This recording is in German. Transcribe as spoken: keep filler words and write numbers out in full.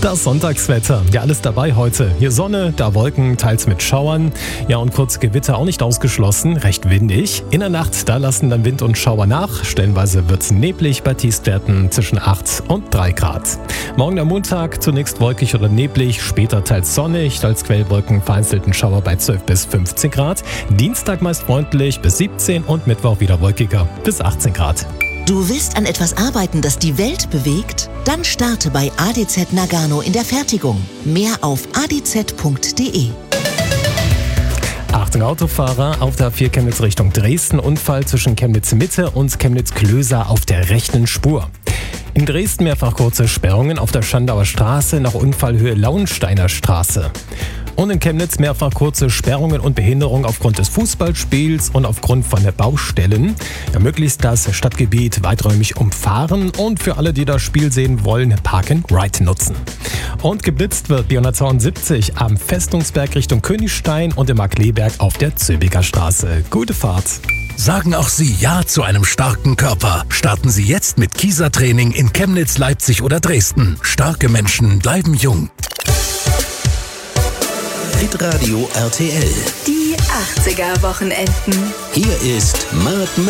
Das Sonntagswetter. Ja, alles dabei heute. Hier Sonne, da Wolken, teils mit Schauern. Ja, und kurz Gewitter auch nicht ausgeschlossen. Recht windig. In der Nacht, da lassen dann Wind und Schauer nach. Stellenweise wird's neblig bei Tiefstwerten zwischen acht und drei Grad. Morgen am Montag zunächst wolkig oder neblig, später teils sonnig. Als Quellwolken vereinzelten Schauer bei zwölf bis fünfzehn Grad. Dienstag meist freundlich bis siebzehn und Mittwoch wieder wolkiger bis achtzehn Grad. Du willst an etwas arbeiten, das die Welt bewegt? Dann starte bei A D Z Nagano in der Fertigung. Mehr auf a d z punkt d e. Achtung Autofahrer, auf der A vier Chemnitz Richtung Dresden, Unfall zwischen Chemnitz Mitte und Chemnitz Klöser auf der rechten Spur. In Dresden mehrfach kurze Sperrungen auf der Schandauer Straße nach Unfallhöhe Launsteiner Straße. Und in Chemnitz mehrfach kurze Sperrungen und Behinderung aufgrund des Fußballspiels und aufgrund von der Baustellen. Ermöglicht das Stadtgebiet weiträumig umfahren und für alle, die das Spiel sehen wollen, Park and Ride nutzen. Und geblitzt wird B hundertzweiundsiebzig am Festungsberg Richtung Königstein und im Markleberg auf der Zöbiger Straße. Gute Fahrt! Sagen auch Sie Ja zu einem starken Körper. Starten Sie jetzt mit Kieser-Training in Chemnitz, Leipzig oder Dresden. Starke Menschen bleiben jung. Hitradio R T L. Die achtziger Wochenenden. Hier ist Mad